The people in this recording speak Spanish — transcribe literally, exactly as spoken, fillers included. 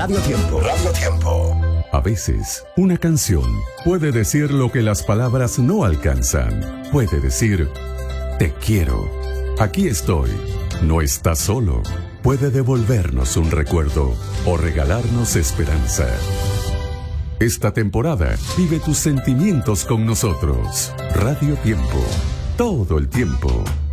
Radio Tiempo. Radio Tiempo. A veces, una canción puede decir lo que las palabras no alcanzan. Puede decir, te quiero, aquí estoy, no estás solo. Puede devolvernos un recuerdo o regalarnos esperanza. Esta temporada, vive tus sentimientos con nosotros. Radio Tiempo. Todo el tiempo.